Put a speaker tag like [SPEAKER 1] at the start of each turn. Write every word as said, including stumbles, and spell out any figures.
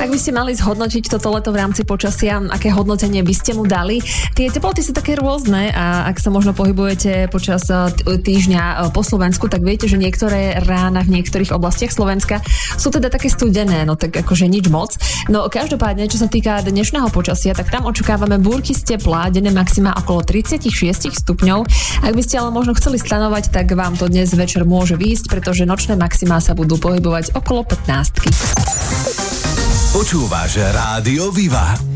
[SPEAKER 1] Ak by ste mali zhodnotiť toto leto v rámci počasia, aké hodnotenie by ste mu dali? Tie teploty sú také rôzne a ak sa možno pohybujete počas týždňa po Slovensku, tak viete, že niektoré rána v niektorých oblastiach Slovenska sú teda také studené, no tak akože nič moc. No každopádne, čo sa týka dnešného počasia, tak tam očakávame búrky z tepla, denné maxima okolo tridsaťšesť stupňov. Ak by ste ale možno chceli stanovať, tak vám to dnes večer môže výjsť, pretože nočné maxima sa budú pohybovať okolo pätnástky.
[SPEAKER 2] Počúvaš Rádio Viva.